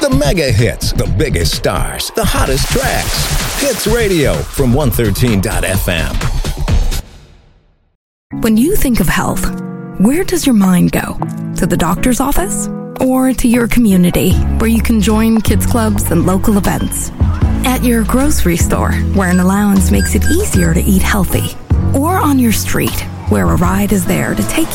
The mega hits, the biggest stars, the hottest tracks. Hits Radio from 113.fm. When you think of health, where does your mind go? To the doctor's office? Or to your community, where you can join kids clubs and local events? At your grocery store, where an allowance makes it easier to eat healthy? Or on your street, where a ride is there to take